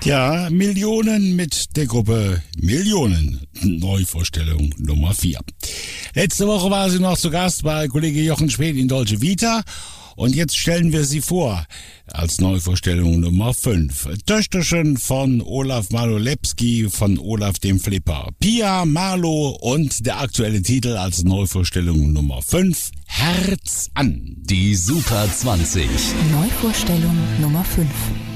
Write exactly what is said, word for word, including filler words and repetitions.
Ja, Millionen mit der Gruppe Millionen. Neuvorstellung Nummer vier. Letzte Woche war sie noch zu Gast bei Kollege Jochen Schwed in Dolce Vita. Und jetzt stellen wir sie vor als Neuvorstellung Nummer fünf. Töchterchen von Olaf Malolewski, von Olaf dem Flipper. Pia Malo und der aktuelle Titel als Neuvorstellung Nummer fünf. Herz an. Die Super zwanzig. Neuvorstellung Nummer fünf.